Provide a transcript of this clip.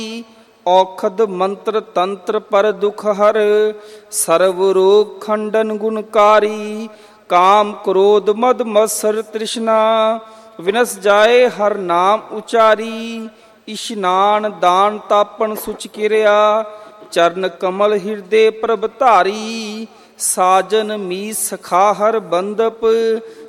ਔਖਦ ਮੰਤਰ ਤੰਤਰ ਪਰ ਦੁਖ ਹਰ, ਸਰਵ ਰੋਗ ਖੰਡਨ ਗੁਣਕਾਰੀ। ਕਾਮ ਕ੍ਰੋਧ ਮਦ ਮਤਸਰ ਤ੍ਰਿਸ਼ਨਾ, ਵਿਨਸ ਜਾਏ ਹਰ ਨਾਮ ਉਚਾਰੀ। ਇਸ਼ਨਾਨ ਦਾਨ ਤਾਪਨ ਸੁਚ ਕਿਰਿਆ, ਚਰਨ ਕਮਲ ਹਿਰਦੇ ਪ੍ਰਭ ਧਾਰੀ। ਸਾਜਨ ਮੀਤ ਸਖਾ ਹਰ ਬੰਦਪ,